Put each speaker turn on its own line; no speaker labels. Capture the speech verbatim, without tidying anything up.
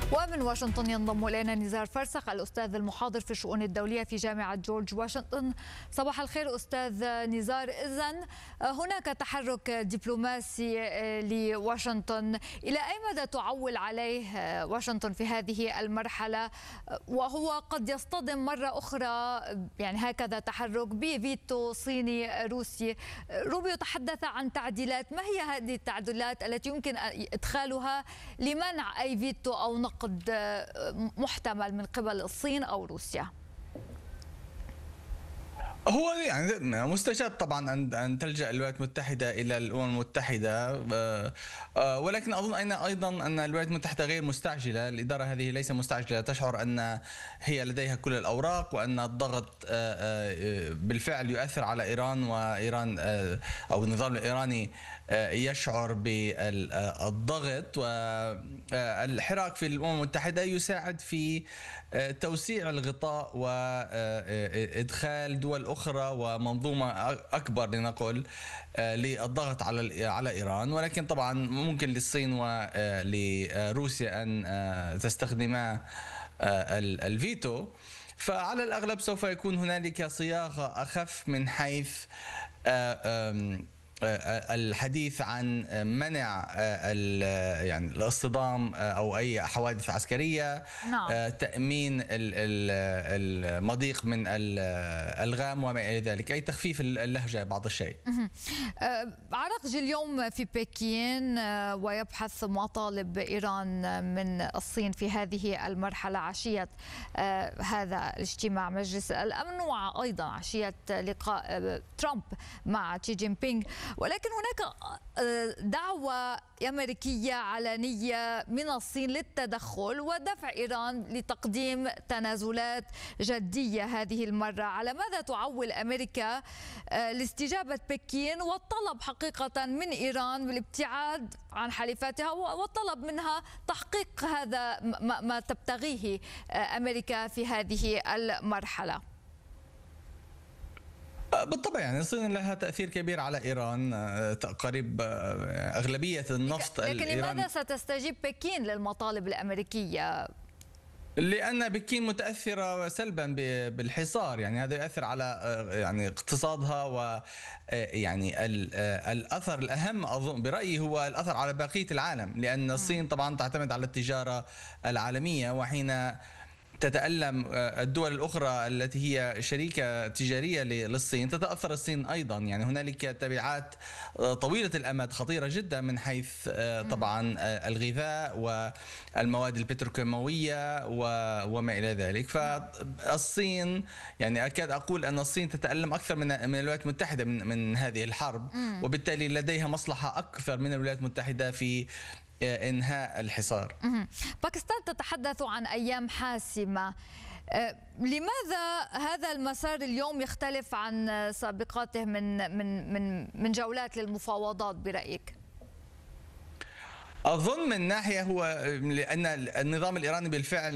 ومن واشنطن ينضم إلينا نزار فرسخ الأستاذ المحاضر في الشؤون الدولية في جامعة جورج واشنطن. صباح الخير أستاذ نزار. إذن هناك تحرك دبلوماسي لواشنطن، إلى أي مدى تعول عليه واشنطن في هذه المرحلة، وهو قد يصطدم مرة أخرى يعني هكذا تحرك بفيتو صيني روسي؟ روبيو تحدث عن تعديلات، ما هي هذه التعديلات التي يمكن إدخالها لمنع أي فيتو أو نقد محتمل من قبل الصين أو روسيا؟
هو يعني مستجاب طبعا ان ان تلجا الولايات المتحده الى الامم المتحده، ولكن اظن ان ايضا ان الولايات المتحده غير مستعجله، الاداره هذه ليس مستعجله، تشعر ان هي لديها كل الاوراق وان الضغط بالفعل يؤثر على ايران، وايران او النظام الايراني يشعر بالضغط، والحراك في الامم المتحده يساعد في توسيع الغطاء وادخال دول اخرى ومنظومه اكبر لنقل للضغط على على ايران. ولكن طبعا ممكن للصين ولروسيا ان تستخدما الفيتو، فعلى الاغلب سوف يكون هنالك صياغه اخف من حيث الحديث عن منع يعني الاصطدام او اي حوادث عسكريه، نعم. تامين المضيق من الالغام وما الى ذلك، اي تخفيف اللهجه بعض الشيء.
عرقج اليوم في بكين ويبحث مطالب ايران من الصين في هذه المرحله عشيه هذا الاجتماع مجلس الامن، وايضا عشيه لقاء ترامب مع شي جين بينغ. ولكن هناك دعوة أمريكية علنية من الصين للتدخل ودفع إيران لتقديم تنازلات جدية هذه المرة. على ماذا تعول أمريكا لاستجابة بكين والطلب حقيقة من إيران بالابتعاد عن حليفاتها والطلب منها تحقيق هذا ما تبتغيه أمريكا في هذه المرحلة؟
بالطبع يعني الصين لها تأثير كبير على إيران، قريب أغلبية النفط
لكن الإيراني. لماذا ستستجيب بكين للمطالب الأمريكية؟
لأن بكين متأثرة سلبا بالحصار، يعني هذا يؤثر على يعني اقتصادها، و يعني الأثر الأهم أظن برأيي هو الأثر على بقية العالم، لأن الصين طبعا تعتمد على التجارة العالمية، وحين تتألم الدول الأخرى التي هي شريكة تجارية للصين تتأثر الصين أيضا. يعني هنالك تبعات طويلة الأمد خطيرة جدا من حيث طبعا الغذاء والمواد البتروكيماوية وما إلى ذلك. فالصين يعني أكاد أقول أن الصين تتألم أكثر من من الولايات المتحدة من من هذه الحرب، وبالتالي لديها مصلحة أكثر من الولايات المتحدة في إنهاء الحصار.
باكستان تتحدث عن أيام حاسمة، لماذا هذا المسار اليوم يختلف عن سابقاته من من من من جولات للمفاوضات برأيك؟
أظن من ناحية هو لأن النظام الإيراني بالفعل